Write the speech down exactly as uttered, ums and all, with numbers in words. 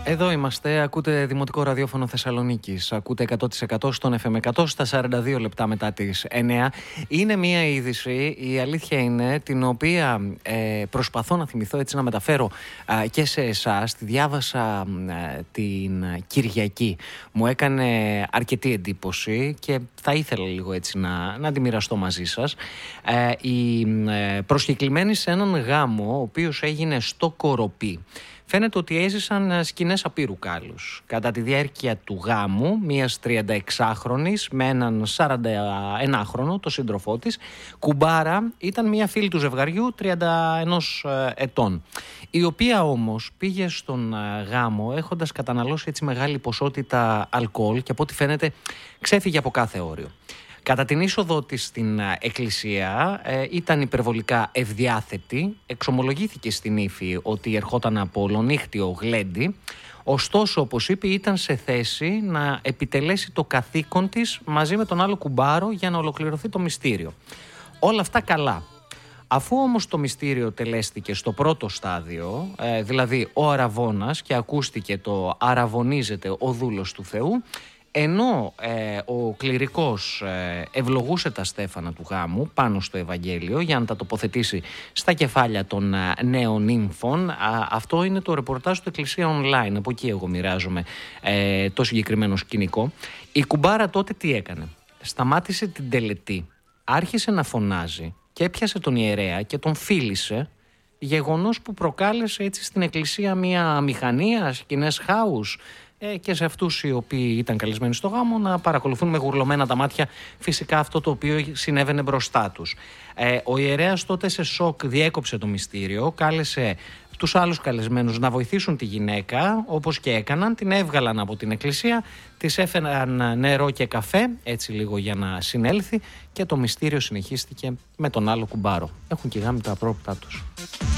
Εδώ είμαστε, ακούτε Δημοτικό Ραδιόφωνο Θεσσαλονίκης, ακούτε εκατό τοις εκατό στον εφ εμ εκατό στα σαράντα δύο λεπτά μετά τις εννιά. Είναι μια είδηση, η αλήθεια είναι, την οποία ε, προσπαθώ να θυμηθώ, έτσι να μεταφέρω ε, και σε εσάς. Τη διάβασα ε, την Κυριακή, μου έκανε αρκετή εντύπωση και θα ήθελα λίγο έτσι να, να τη μοιραστώ μαζί σας. Ε, η ε, προσκεκλημένη σε έναν γάμο, ο οποίος έγινε στο Κοροπή. Φαίνεται ότι έζησαν σκηνές απείρου κάλους. Κατά τη διάρκεια του γάμου, μιας τριανταεξάχρονης με έναν σαρανταενάχρονο, το σύντροφό της, κουμπάρα ήταν μια φίλη του ζευγαριού τριάντα ένα ετών, η οποία όμως πήγε στον γάμο έχοντας καταναλώσει έτσι μεγάλη ποσότητα αλκοόλ και από ό,τι φαίνεται ξέφυγε από κάθε όριο. Κατά την είσοδό της στην εκκλησία ε, ήταν υπερβολικά ευδιάθετη, εξομολογήθηκε στην ύφη ότι ερχόταν από ολονύχτιο γλέντι, ωστόσο όπως είπε ήταν σε θέση να επιτελέσει το καθήκον της μαζί με τον άλλο κουμπάρο για να ολοκληρωθεί το μυστήριο. Όλα αυτά καλά. Αφού όμως το μυστήριο τελέστηκε στο πρώτο στάδιο, ε, δηλαδή ο αραβώνας, και ακούστηκε το «αραβωνίζεται ο δούλος του Θεού», ενώ ε, ο κληρικός ε, ευλογούσε τα στέφανα του γάμου πάνω στο Ευαγγέλιο για να τα τοποθετήσει στα κεφάλια των ε, νέων νύμφων, α, αυτό είναι το ρεπορτάζ του Εκκλησία Online, από εκεί εγώ μοιράζομαι ε, το συγκεκριμένο σκηνικό. Η κουμπάρα τότε τι έκανε? Σταμάτησε την τελετή, άρχισε να φωνάζει και έπιασε τον ιερέα και τον φίλησε, γεγονός που προκάλεσε έτσι στην εκκλησία μια αμηχανία, σκηνές χάους, και σε αυτούς οι οποίοι ήταν καλεσμένοι στο γάμο να παρακολουθούν με γουρλωμένα τα μάτια φυσικά αυτό το οποίο συνέβαινε μπροστά τους. Ε, ο ιερέας τότε σε σοκ διέκοψε το μυστήριο, κάλεσε τους άλλους καλεσμένους να βοηθήσουν τη γυναίκα, όπως και έκαναν, την έβγαλαν από την εκκλησία, της έφεραν νερό και καφέ, έτσι λίγο για να συνέλθει, και το μυστήριο συνεχίστηκε με τον άλλο κουμπάρο. Έχουν και γάμοι τα απρόπτα τους.